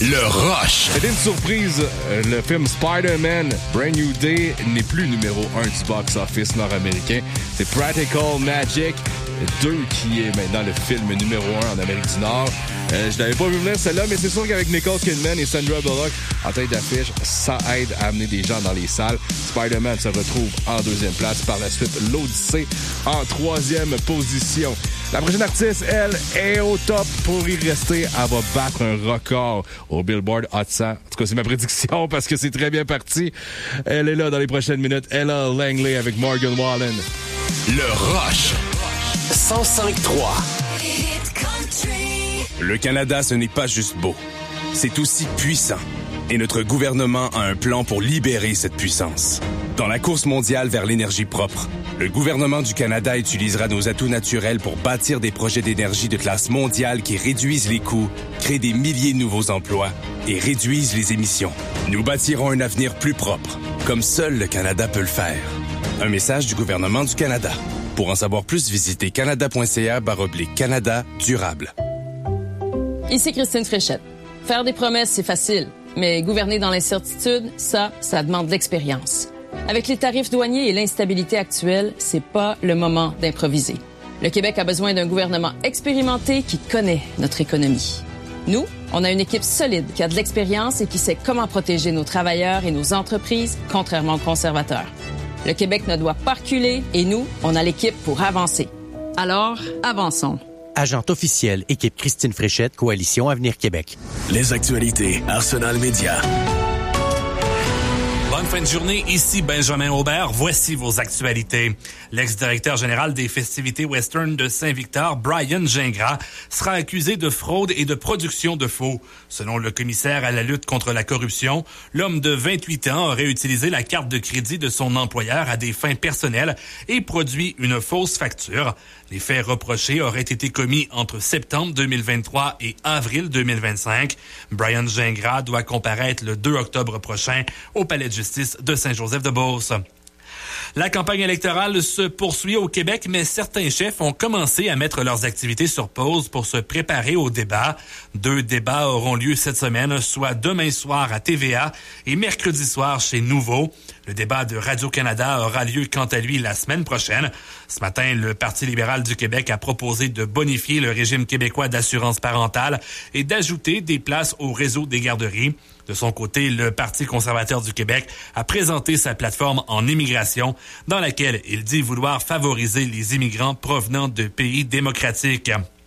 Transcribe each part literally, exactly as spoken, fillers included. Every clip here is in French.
Le Rush. C'était une surprise. Le film Spider-Man Brand New Day n'est plus numéro un du box-office nord-américain. C'est Practical Magic deux qui est maintenant le film numéro un en Amérique du Nord. Euh, je n'avais pas vu venir celle-là, mais c'est sûr qu'avec Nicole Kidman et Sandra Bullock en tête d'affiche, ça aide à amener des gens dans les salles. Spider-Man se retrouve en deuxième place. Par la suite, l'Odyssée en troisième position. La prochaine artiste, elle, est au top. Pour y rester, elle va battre un record au Billboard Hot cent. En tout cas, c'est ma prédiction parce que c'est très bien parti. Elle est là dans les prochaines minutes. Ella Langley avec Morgan Wallen. Le Rush. cent cinq trois. Le Canada, ce n'est pas juste beau. C'est aussi puissant. Et notre gouvernement a un plan pour libérer cette puissance. Dans la course mondiale vers l'énergie propre, le gouvernement du Canada utilisera nos atouts naturels pour bâtir des projets d'énergie de classe mondiale qui réduisent les coûts, créent des milliers de nouveaux emplois et réduisent les émissions. Nous bâtirons un avenir plus propre, comme seul le Canada peut le faire. Un message du gouvernement du Canada. Pour en savoir plus, visitez canada.ca barre oblique Canada durable. Ici Christine Fréchette. Faire des promesses, c'est facile. Mais gouverner dans l'incertitude, ça, ça demande de l'expérience. Avec les tarifs douaniers et l'instabilité actuelle, c'est pas le moment d'improviser. Le Québec a besoin d'un gouvernement expérimenté qui connaît notre économie. Nous, on a une équipe solide qui a de l'expérience et qui sait comment protéger nos travailleurs et nos entreprises, contrairement aux conservateurs. Le Québec ne doit pas reculer et nous, on a l'équipe pour avancer. Alors, avançons. Agente officielle, équipe Christine Fréchette, Coalition Avenir Québec. Les actualités, Arsenal Média. Bonne fin de journée, ici Benjamin Aubert. Voici vos actualités. L'ex-directeur général des festivités western de Saint-Victor, Brian Gingras, sera accusé de fraude et de production de faux. Selon le commissaire à la lutte contre la corruption, l'homme de vingt-huit ans aurait utilisé la carte de crédit de son employeur à des fins personnelles et produit une fausse facture. Les faits reprochés auraient été commis entre septembre deux mille vingt-trois et avril deux mille vingt-cinq. Brian Gingras doit comparaître le deux octobre prochain au palais de justice de Saint-Joseph-de-Beauce. La campagne électorale se poursuit au Québec, mais certains chefs ont commencé à mettre leurs activités sur pause pour se préparer au débat. Deux débats auront lieu cette semaine, soit demain soir à T V A et mercredi soir chez Nouveau. Le débat de Radio-Canada aura lieu quant à lui la semaine prochaine. Ce matin, le Parti libéral du Québec a proposé de bonifier le régime québécois d'assurance parentale et d'ajouter des places au réseau des garderies. De son côté, le Parti conservateur du Québec a présenté sa plateforme en immigration dans laquelle il dit vouloir favoriser les immigrants provenant de pays démocratiques.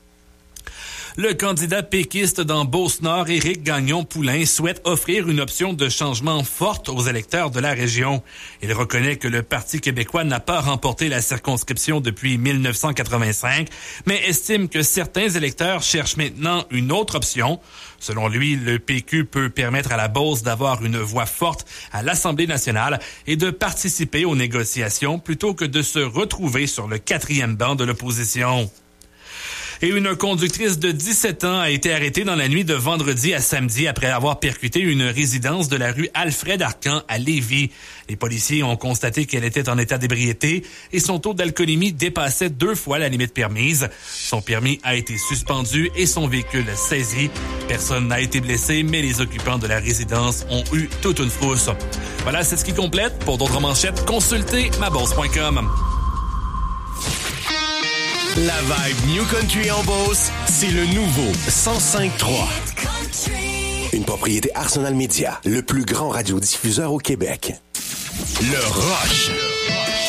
Le candidat péquiste dans Beauce-Nord, Éric Gagnon-Poulain, souhaite offrir une option de changement forte aux électeurs de la région. Il reconnaît que le Parti québécois n'a pas remporté la circonscription depuis mille neuf cent quatre-vingt-cinq, mais estime que certains électeurs cherchent maintenant une autre option. Selon lui, le P Q peut permettre à la Beauce d'avoir une voix forte à l'Assemblée nationale et de participer aux négociations plutôt que de se retrouver sur le quatrième banc de l'opposition. Et une conductrice de dix-sept ans a été arrêtée dans la nuit de vendredi à samedi après avoir percuté une résidence de la rue Alfred-Arcan à Lévis. Les policiers ont constaté qu'elle était en état d'ébriété et son taux d'alcoolémie dépassait deux fois la limite permise. Son permis a été suspendu et son véhicule saisi. Personne n'a été blessé, mais les occupants de la résidence ont eu toute une frousse. Voilà, c'est ce qui complète. Pour d'autres manchettes, consultez ma bourse point com. La vibe New Country en Beauce, c'est le nouveau cent cinq trois. Une propriété Arsenal Média, le plus grand radiodiffuseur au Québec. Le Rush.